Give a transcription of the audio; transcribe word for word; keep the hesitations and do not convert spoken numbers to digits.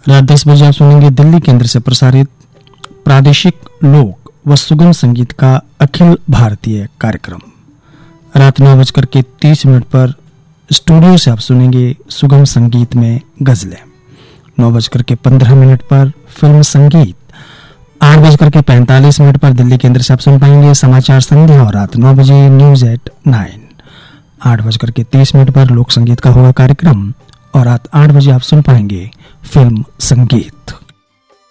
रात दस बजे आप सुनेंगे दिल्ली केंद्र से प्रसारित प्रादेशिक लोक व सुगम संगीत का अखिल भारतीय कार्यक्रम। रात नौ बजकर के तीस मिनट पर स्टूडियो से आप सुनेंगे सुगम संगीत में गजलें। नौ बजकर के पंद्रह मिनट पर फिल्म संगीत। आठ बजकर के पैंतालीस मिनट पर दिल्ली केंद्र से आप सुन पाएंगे समाचार संध्या और रात नौ बजे न्यूज एट नाइन। आठ बजकर के तीस मिनट पर लोक संगीत का होगा कार्यक्रम और रात आठ बजे आप सुन पाएंगे फिल्म संगीत।